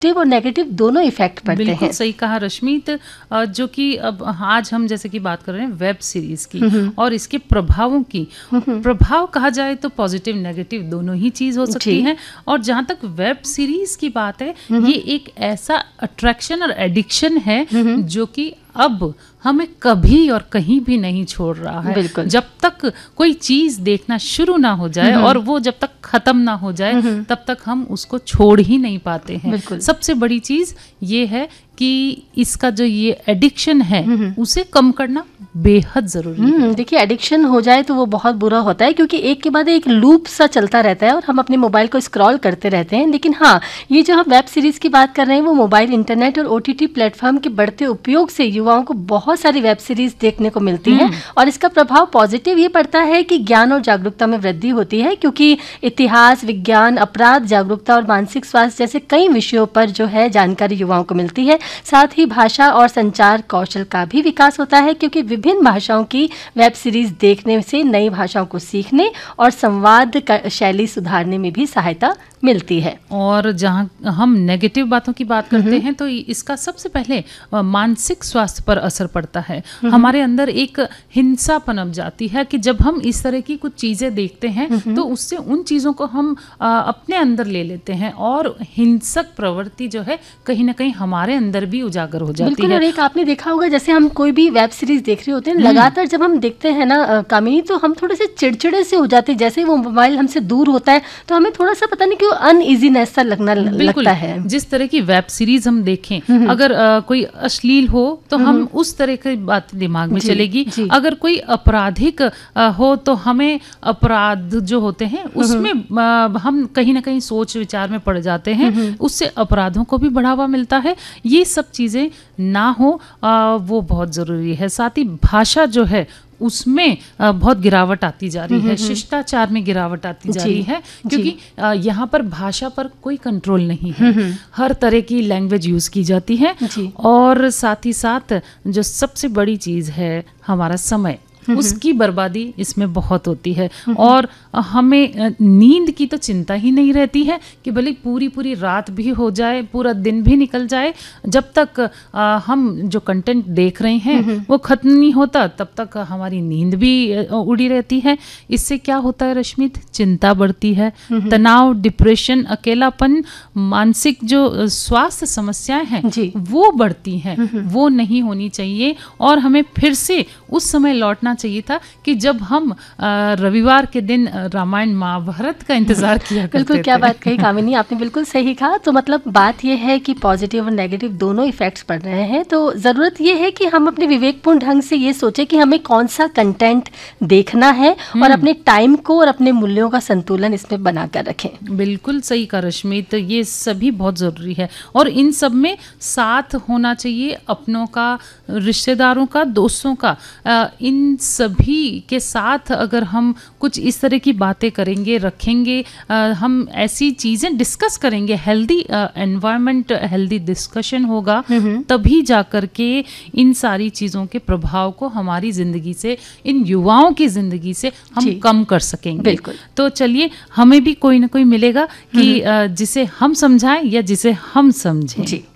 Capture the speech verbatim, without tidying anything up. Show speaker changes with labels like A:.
A: और नेगेटिव दोनों इफेक्ट पड़ते हैं।
B: बिल्कुल सही कहा रश्मित, जो कि अब आज हम जैसे कि बात कर रहे हैं वेब सीरीज की और इसके प्रभावों की। प्रभाव कहा जाए तो पॉजिटिव नेगेटिव दोनों ही चीज हो सकती है। और जहाँ तक वेब सीरीज की बात है, ये एक ऐसा अट्रैक्शन और एडिक्शन है जो कि अब हमें कभी और कहीं भी नहीं छोड़ रहा है। जब तक कोई चीज देखना शुरू ना हो जाए और वो जब तक खत्म ना हो जाए तब तक हम उसको छोड़ ही नहीं पाते हैं। सबसे बड़ी चीज ये है कि इसका जो ये एडिक्शन है उसे कम करना बेहद जरूरी है।
A: देखिए, एडिक्शन हो जाए तो वो बहुत बुरा होता है, क्योंकि एक के बाद एक लूप सा चलता रहता है और हम अपने मोबाइल को स्क्रॉल करते रहते हैं। लेकिन हाँ, ये जो हम वेब सीरीज की बात कर रहे हैं वो मोबाइल, इंटरनेट और ओटीटी प्लेटफॉर्म के बढ़ते उपयोग से युवाओं को बहुत सारी वेब सीरीज देखने को मिलती है। और इसका प्रभाव पॉजिटिव ये पड़ता है कि ज्ञान और जागरूकता में वृद्धि होती है, क्योंकि इतिहास, विज्ञान, अपराध, जागरूकता और मानसिक स्वास्थ्य जैसे कई विषयों पर जो है जानकारी युवाओं को मिलती है। साथ ही भाषा और संचार कौशल का भी विकास होता है, क्योंकि विभिन्न भाषाओं की वेब सीरीज देखने से नई भाषाओं को सीखने और संवाद का शैली सुधारने में भी सहायता मिलती है।
B: और जहाँ हम नेगेटिव बातों की बात करते हैं तो इसका सबसे पहले मानसिक स्वास्थ्य पर असर पड़ता है। हमारे अंदर एक हिंसा पनप जाती है कि जब हम इस तरह की कुछ चीजें देखते हैं तो उससे उन चीजों को हम आ, अपने अंदर ले लेते हैं और हिंसक प्रवृत्ति जो है कहीं ना कहीं हमारे अंदर भी उजागर हो जाती है।
A: और एक आपने देखा होगा, जैसे हम कोई भी वेब सीरीज देख रहे होते हैं, लगातार जब हम देखते हैं ना कामिनी, तो हम थोड़े से चिड़चिड़े से हो जाते हैं। जैसे वो मोबाइल हमसे दूर होता है तो हमें थोड़ा सा पता नहीं क्यों अनइजीनेस सा लगना लगता है।
B: जिस तरह की वेब सीरीज हम देखें, अगर आ, कोई अश्लील हो तो हम उस तरह की बात दिमाग में जी, चलेगी जी। अगर कोई आपराधिक हो तो हमें अपराध जो होते हैं उसमें आ, हम कहीं ना कहीं सोच विचार में पड़ जाते हैं, उससे अपराधों को भी बढ़ावा मिलता है। ये सब चीजें ना हो आ, वो बहुत जरूरी है। साथ ही भाषा जो है उसमें बहुत गिरावट आती जा रही है, शिष्टाचार में गिरावट आती जा रही है, क्योंकि यहाँ पर भाषा पर कोई कंट्रोल नहीं है। हर तरह की लैंग्वेज यूज की जाती है। और साथ ही साथ जो सबसे बड़ी चीज है हमारा समय, उसकी बर्बादी इसमें बहुत होती है। और हमें नींद की तो चिंता ही नहीं रहती है कि भले पूरी पूरी रात भी हो जाए, पूरा दिन भी निकल जाए, जब तक आ, हम जो कंटेंट देख रहे हैं वो खत्म नहीं होता तब तक हमारी नींद भी उड़ी रहती है। इससे क्या होता है रश्मित, चिंता बढ़ती है, तनाव, डिप्रेशन, अकेलापन, मानसिक जो स्वास्थ्य समस्याएं हैं वो बढ़ती हैं। वो नहीं होनी चाहिए और हमें फिर से उस समय लौटना चाहिए था कि जब हम रविवार के दिन रामायण महाभारत का इंतजार किया करते
A: बिल्कुल, क्या बात कही कामिनी, आपने बिल्कुल सही कहा। तो मतलब बात यह है कि पॉजिटिव और नेगेटिव दोनों इफेक्ट्स पड़ रहे हैं। तो ज़रूरत यह है कि हम अपने विवेकपूर्ण ढंग से ये सोचें कि हमें कौन सा कंटेंट देखना है और अपने टाइम को और अपने मूल्यों का संतुलन इसमें बनाकर रखें।
B: बिल्कुल सही कहा रश्मि, तो ये सभी बहुत ज़रूरी है और इन सब में साथ होना चाहिए अपनों का, रिश्तेदारों का, दोस्तों का। इन सभी के साथ अगर हम कुछ इस तरह की बातें करेंगे, रखेंगे, आ, हम ऐसी चीज़ें डिस्कस करेंगे, हेल्दी एनवायरनमेंट, हेल्दी डिस्कशन होगा, तभी जाकर के इन सारी चीज़ों के प्रभाव को हमारी ज़िंदगी से, इन युवाओं की ज़िंदगी से हम कम कर सकेंगे।
A: बिल्कुल।
B: तो चलिए, हमें भी कोई ना कोई मिलेगा कि जिसे हम समझाएं या जिसे हम समझें।
A: जी।